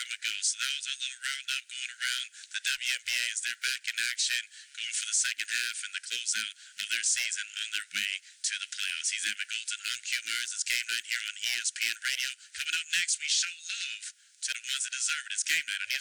from ago. So that was our little roundup going around the WNBA as they're back in action, going for the second half and the closeout of their season on their way to the playoffs. He's Evan Golden. I'm Q Murs. It's Game Night here on ESPN Radio. Coming up next, we show love to the ones that deserve it. It's Game Night on ESPN.